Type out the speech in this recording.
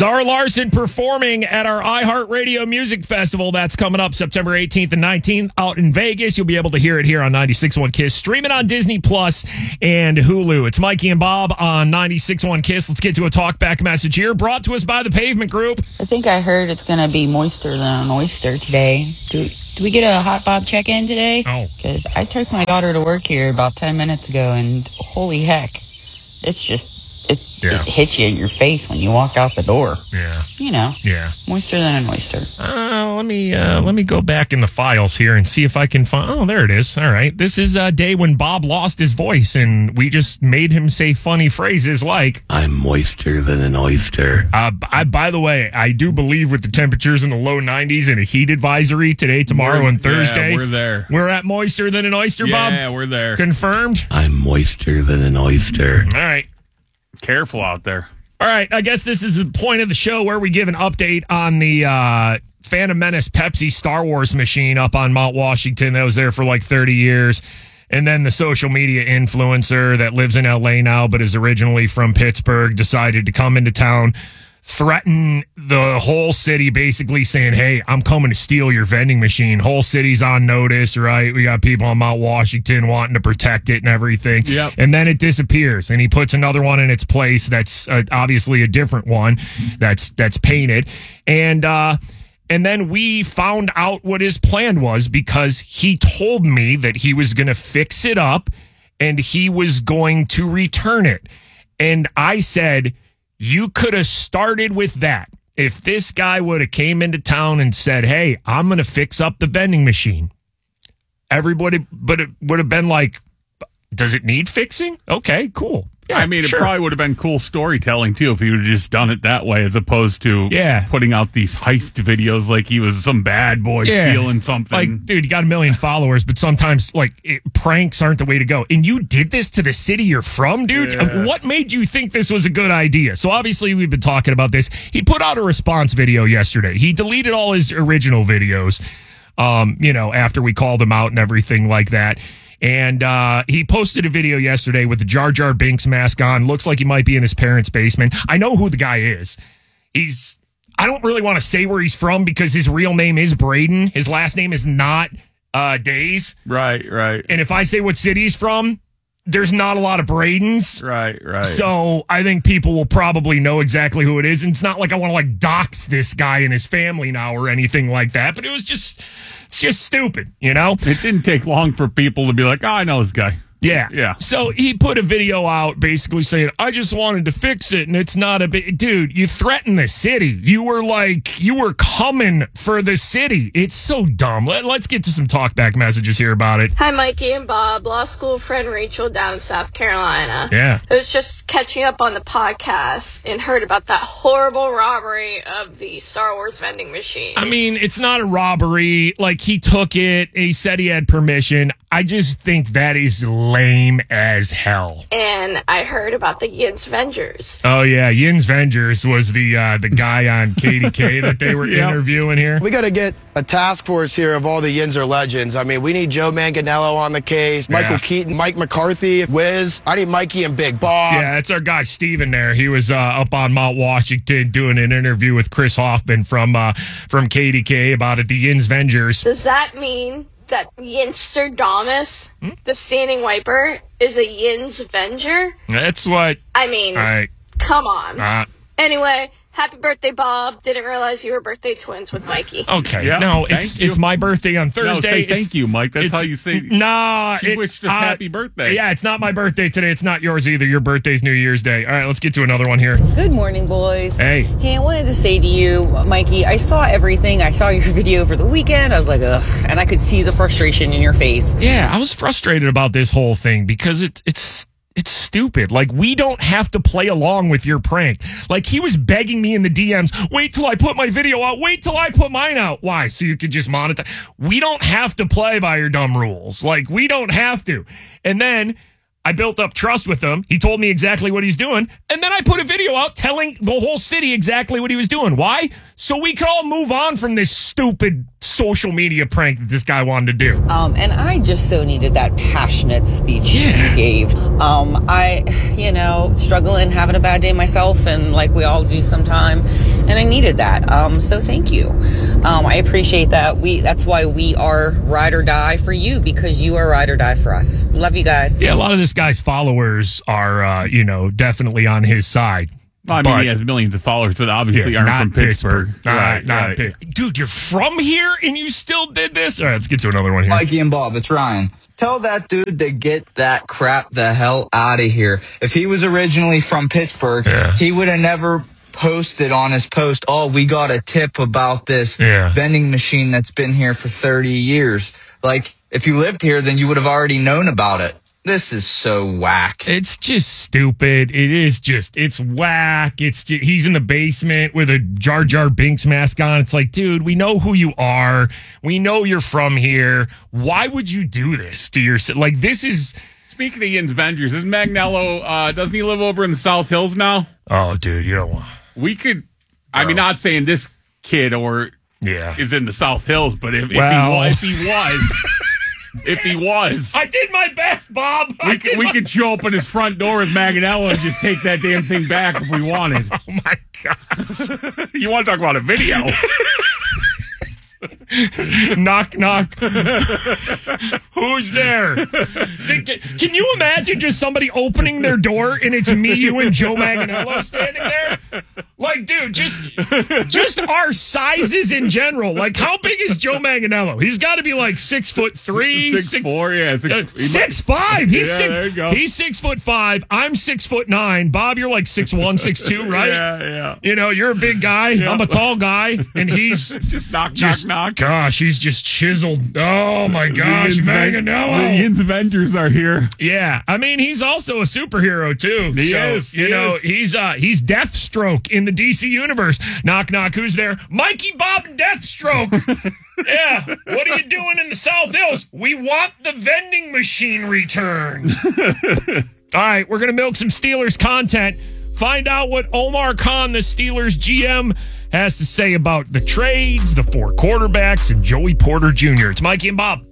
Zara Larsson performing at our iHeartRadio Music Festival. That's coming up September 18th and 19th out in Vegas. You'll be able to hear it here on 96.1 KISS. Stream it on Disney Plus and Hulu. It's Mikey and Bob on 96.1 KISS. Let's get to a talkback message here brought to us by the Pavement Group. I think I heard it's going to be moister than an oyster today. Do we get a hot Bob check-in today? Oh. Because I took my daughter to work here about 10 minutes ago, and holy heck, it's just... It hits you in your face when you walk out the door. Yeah. You know. Yeah. Moister than an oyster. Let me go back in the files here and see if I can find... Oh, there it is. All right. This is a day when Bob lost his voice, and we just made him say funny phrases like... I'm moister than an oyster. By the way, I do believe with the temperatures in the low 90s and a heat advisory today, tomorrow, and Thursday... Yeah, we're there. We're at moister than an oyster, Bob? Yeah, we're there. Confirmed? I'm moister than an oyster. All right. Careful out there. All right, I guess this is the point of the show where we give an update on the Phantom Menace Pepsi Star Wars machine up on Mount Washington that was there for like 30 years. And then the social media influencer that lives in L.A. now but is originally from Pittsburgh decided to come into town, threaten the whole city, basically saying, hey, I'm coming to steal your vending machine. Whole city's on notice, right? We got people on Mount Washington wanting to protect it and everything. Yep. And then it disappears, and he puts another one in its place that's obviously a different one that's painted. And then we found out what his plan was because he told me that he was going to fix it up and he was going to return it. And I said, you could have started with that. If this guy would have came into town and said, hey, I'm going to fix up the vending machine, everybody would have been like, does it need fixing? Okay, cool. Yeah, I mean, sure. It probably would have been cool storytelling, too, if he would have just done it that way as opposed to putting out these heist videos like he was some bad boy stealing something. Like, dude, you got 1 million followers, but sometimes, pranks aren't the way to go. And you did this to the city you're from, dude? Yeah. What made you think this was a good idea? So, obviously, we've been talking about this. He put out a response video yesterday. He deleted all his original videos, after we called him out and everything like that. And he posted a video yesterday with the Jar Jar Binks mask on. Looks like he might be in his parents' basement. I know who the guy is. I don't really want to say where he's from because his real name is Braden. His last name is not Days. Right. And if I say what city he's from, there's not a lot of Bradens. Right. So I think people will probably know exactly who it is. And it's not like I want to dox this guy and his family now or anything like that. But it's just stupid, It didn't take long for people to be like, I know this guy. Yeah. So he put a video out basically saying, I just wanted to fix it and it's not a big... Dude, you threatened the city. You were coming for the city. It's so dumb. Let's get to some talkback messages here about it. Hi, Mikey and Bob. Law school friend Rachel down in South Carolina. Yeah. I was just catching up on the podcast and heard about that horrible robbery of the Star Wars vending machine. I mean, it's not a robbery. He took it. He said he had permission. I just think that is lame as hell. And I heard about the Yins Vengers. Oh, yeah. Yins Vengers was the guy on KDK that they were interviewing here. We got to get a task force here of all the Yinzer legends. I mean, we need Joe Manganiello on the case, Michael Keaton, Mike McCarthy, Wiz. I need Mikey and Big Bob. Yeah, that's our guy Steven there. He was up on Mount Washington doing an interview with Chris Hoffman from KDK about it, the Yins Vengers. Does that mean that Yinsterdamus, the standing wiper, is a Yins Venger? That's what... I mean, come on. Anyway, happy birthday, Bob. Didn't realize you were birthday twins with Mikey. Okay. Yeah, no, it's my birthday on Thursday. No, say thank you, Mike. That's how you say... Nah. She wished us happy birthday. Yeah, it's not my birthday today. It's not yours either. Your birthday's New Year's Day. All right, let's get to another one here. Good morning, boys. Hey. Hey, I wanted to say to you, Mikey, I saw everything. I saw your video over the weekend. I was like, ugh. And I could see the frustration in your face. Yeah, I was frustrated about this whole thing because it's stupid. We don't have to play along with your prank. He was begging me in the DMs, wait till I put my video out. Wait till I put mine out. Why? So you could just monetize. We don't have to play by your dumb rules. We don't have to. And then I built up trust with him. He told me exactly what he's doing. And then I put a video out telling the whole city exactly what he was doing. Why? So we could all move on from this stupid social media prank that this guy wanted to do. And I just so needed that passionate speech you gave. I, struggling, having a bad day myself, and like we all do sometime, and I needed that. So thank you. I appreciate that. That's why we are ride or die for you, because you are ride or die for us. Love you guys. Yeah, a lot of this guy's followers are, definitely on his side. Well, I mean, he has millions of followers that obviously aren't from Pittsburgh. Not Pittsburgh. Dude, you're from here and you still did this? All right, let's get to another one here. Mikey and Bob, it's Ryan. Tell that dude to get that crap the hell out of here. If he was originally from Pittsburgh, he would have never posted on his post, we got a tip about this vending machine that's been here for 30 years. Like, if you lived here, then you would have already known about it. This is so whack. It's just stupid. It's whack. He's in the basement with a Jar Jar Binks mask on. It's like, dude, we know who you are. We know you're from here. Why would you do this to yourself? Like, this is... Speaking of Yinz Avengers, is Magnello, doesn't he live over in the South Hills now? Oh, dude, you don't want... We could... I mean, not saying this kid is in the South Hills, but if he was... If he was. I did my best, Bob. We could show up at his front door as Maganello and just take that damn thing back if we wanted. Oh, my gosh. You want to talk about a video? Knock, knock. Who's there? Can you imagine just somebody opening their door and it's me, you, and Joe Manganiello standing there? Like, dude, just our sizes in general. Like, how big is Joe Manganiello? He's got to be like 6'3", 6'4", yeah, 6'5". There you go. He's 6'5". I'm 6'9". Bob, you're like 6'1", 6'2", right? Yeah. You're a big guy. Yeah. I'm a tall guy, and he's just knock. Gosh, he's just chiseled. Oh my gosh, Manganiello. The Yinz Avengers are here. Yeah, I mean, he's also a superhero too. He is. He's Deathstroke in the DC universe. Knock, knock. Who's there? Mikey, Bob, and Deathstroke. Yeah. What are you doing in the South Hills? We want the vending machine returned. All right, we're gonna milk some Steelers content. Find out what Omar Khan, the Steelers GM, has to say about the trades, the 4 quarterbacks, and Joey Porter Jr. It's Mikey and Bob.